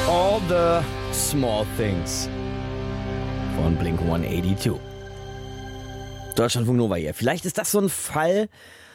All the Small Things von Blink-182. Deutschlandfunk Nova hier. Vielleicht ist das so ein Fall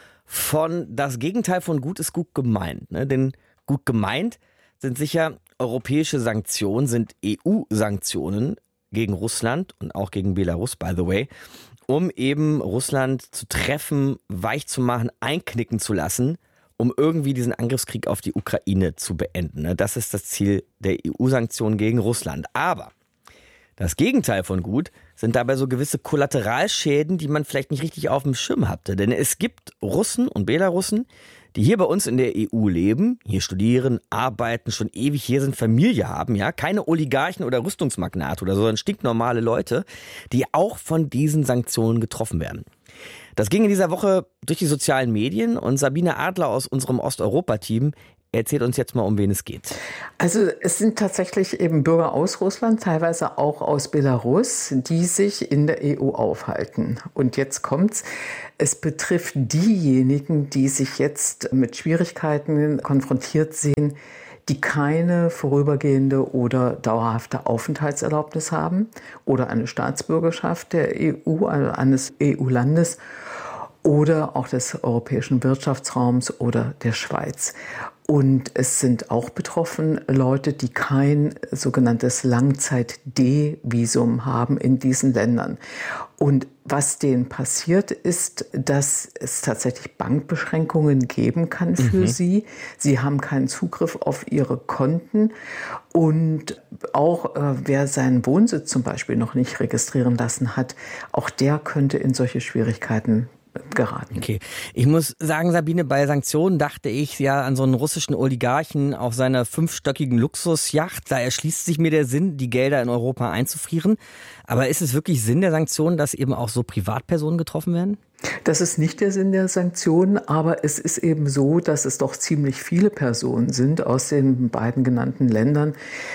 von das Gegenteil von gut ist gut gemeint. Ne? Denn gut gemeint sind sicher europäische Sanktionen, sind EU-Sanktionen gegen Russland und auch gegen Belarus, by the way, um eben Russland zu treffen, weich zu machen, einknicken zu lassen, um irgendwie diesen Angriffskrieg auf die Ukraine zu beenden. Das ist das Ziel der EU-Sanktionen gegen Russland. Aber das Gegenteil von gut sind dabei so gewisse Kollateralschäden, die man vielleicht nicht richtig auf dem Schirm hatte. Denn es gibt Russen und Belarussen, die hier bei uns in der EU leben, hier studieren, arbeiten, schon ewig hier sind, Familie haben, ja, keine Oligarchen oder Rüstungsmagnate oder so, sondern stinknormale Leute, die auch von diesen Sanktionen getroffen werden. Das ging in dieser Woche durch die sozialen Medien und Sabine Adler aus unserem Osteuropa-Team erzählt uns jetzt mal, um wen es geht. Also es sind tatsächlich eben Bürger aus Russland, teilweise auch aus Belarus, die sich in der EU aufhalten. Und jetzt kommt's. Es betrifft diejenigen, die sich jetzt mit Schwierigkeiten konfrontiert sehen, die keine vorübergehende oder dauerhafte Aufenthaltserlaubnis haben oder eine Staatsbürgerschaft der EU, also eines EU-Landes oder auch des europäischen Wirtschaftsraums oder der Schweiz. Und es sind auch betroffen Leute, die kein sogenanntes Langzeit-D-Visum haben in diesen Ländern. Und was denen passiert ist, dass es tatsächlich Bankbeschränkungen geben kann für sie. Sie haben keinen Zugriff auf ihre Konten. Und auch wer seinen Wohnsitz zum Beispiel noch nicht registrieren lassen hat, auch der könnte in solche Schwierigkeiten geraten. Okay, ich muss sagen, Sabine, bei Sanktionen dachte ich ja an so einen russischen Oligarchen auf seiner 5-stöckigen Luxusjacht. Da erschließt sich mir der Sinn, die Gelder in Europa einzufrieren. Aber ist es wirklich Sinn der Sanktionen, dass eben auch so Privatpersonen getroffen werden? Das ist nicht der Sinn der Sanktionen, aber es ist eben so, dass es doch ziemlich viele Personen sind aus den beiden genannten Ländern,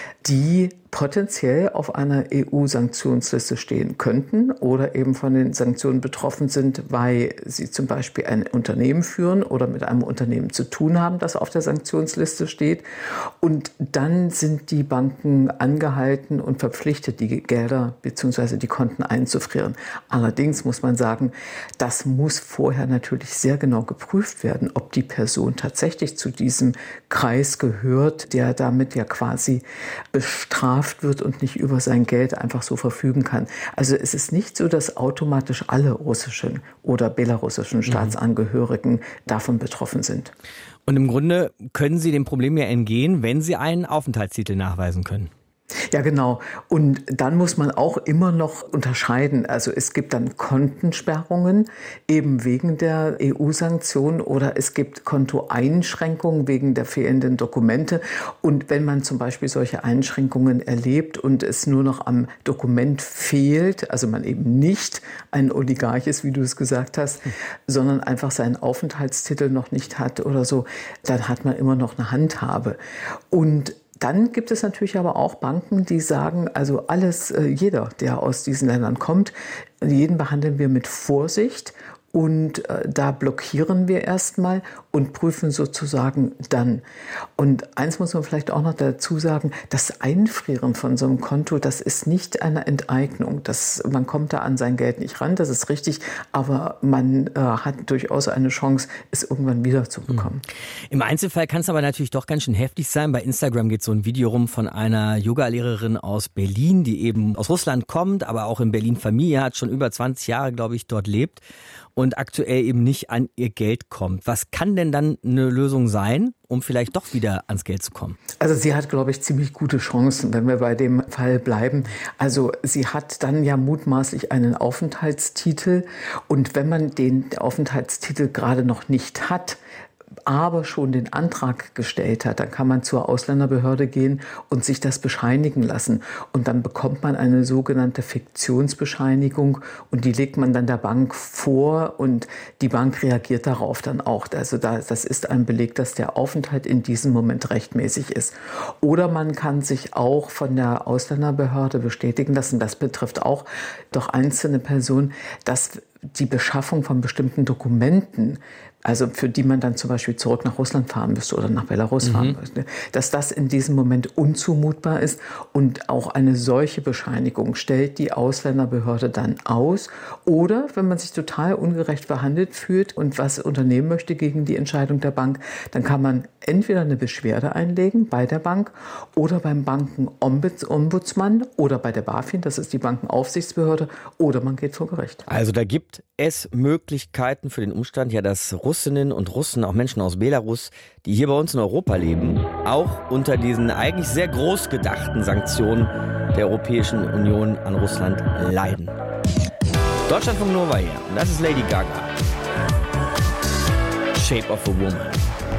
die potenziell auf einer EU-Sanktionsliste stehen könnten oder eben von den Sanktionen betroffen sind, weil sie zum Beispiel ein Unternehmen führen oder mit einem Unternehmen zu tun haben, das auf der Sanktionsliste steht. Und dann sind die Banken angehalten und verpflichtet, die Gelder bzw. die Konten einzufrieren. Allerdings muss man sagen, das muss vorher natürlich sehr genau geprüft werden, ob die Person tatsächlich zu diesem Kreis gehört, der damit ja quasi bestraft wird und nicht über sein Geld einfach so verfügen kann. Also es ist nicht so, dass automatisch alle russischen oder belarussischen Staatsangehörigen davon betroffen sind. Und im Grunde können Sie dem Problem ja entgehen, wenn Sie einen Aufenthaltstitel nachweisen können. Ja, genau. Und dann muss man auch immer noch unterscheiden. Also es gibt dann Kontensperrungen eben wegen der EU-Sanktionen oder es gibt Kontoeinschränkungen wegen der fehlenden Dokumente. Und wenn man zum Beispiel solche Einschränkungen erlebt und es nur noch am Dokument fehlt, also man eben nicht ein Oligarch ist, wie du es gesagt hast, sondern einfach seinen Aufenthaltstitel noch nicht hat oder so, dann hat man immer noch eine Handhabe. Und dann gibt es natürlich aber auch Banken, die sagen, also jeder, der aus diesen Ländern kommt, jeden behandeln wir mit Vorsicht. Und da blockieren wir erstmal und prüfen sozusagen dann. Und eins muss man vielleicht auch noch dazu sagen, das Einfrieren von so einem Konto, das ist nicht eine Enteignung. Man kommt da an sein Geld nicht ran, das ist richtig, aber man hat durchaus eine Chance, es irgendwann wiederzubekommen. Im Einzelfall kann es aber natürlich doch ganz schön heftig sein. Bei Instagram geht so ein Video rum von einer Yogalehrerin aus Berlin, die eben aus Russland kommt, aber auch in Berlin Familie hat, schon über 20 Jahre, glaube ich, dort lebt und aktuell eben nicht an ihr Geld kommt. Was kann denn dann eine Lösung sein, um vielleicht doch wieder ans Geld zu kommen? Also sie hat, glaube ich, ziemlich gute Chancen, wenn wir bei dem Fall bleiben. Also sie hat dann ja mutmaßlich einen Aufenthaltstitel. Und wenn man den Aufenthaltstitel gerade noch nicht hat, aber schon den Antrag gestellt hat, dann kann man zur Ausländerbehörde gehen und sich das bescheinigen lassen. Und dann bekommt man eine sogenannte Fiktionsbescheinigung und die legt man dann der Bank vor und die Bank reagiert darauf dann auch. Also das ist ein Beleg, dass der Aufenthalt in diesem Moment rechtmäßig ist. Oder man kann sich auch von der Ausländerbehörde bestätigen lassen, das betrifft auch doch einzelne Personen, dass die Beschaffung von bestimmten Dokumenten, also für die man dann zum Beispiel zurück nach Russland fahren müsste oder nach Belarus fahren müsste, dass das in diesem Moment unzumutbar ist. Und auch eine solche Bescheinigung stellt die Ausländerbehörde dann aus. Oder wenn man sich total ungerecht behandelt fühlt und was unternehmen möchte gegen die Entscheidung der Bank, dann kann man entweder eine Beschwerde einlegen bei der Bank oder beim Bankenombudsmann oder bei der BaFin, das ist die Bankenaufsichtsbehörde, oder man geht vor Gericht. Also da gibt es Möglichkeiten für den Umstand, ja, dass Russinnen und Russen, auch Menschen aus Belarus, die hier bei uns in Europa leben, auch unter diesen eigentlich sehr groß gedachten Sanktionen der Europäischen Union an Russland leiden. Deutschlandfunk Nova hier. Und das ist Lady Gaga. Shape of a Woman.